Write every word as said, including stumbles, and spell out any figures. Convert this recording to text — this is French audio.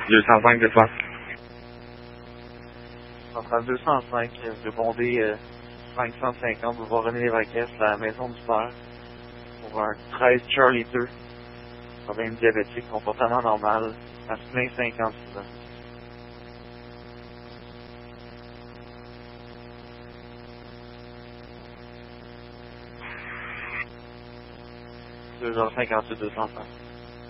deux cent cinq, deux cents. Centrale deux cent cinq, répondez euh, cinq cent cinquante, boulevard René Lévesque, la maison du père, pour un treize Charlie deux, problème diabétique, comportement normal, masculin cinquante-six ans. deux heures cinquante-huit, deux cent cinq.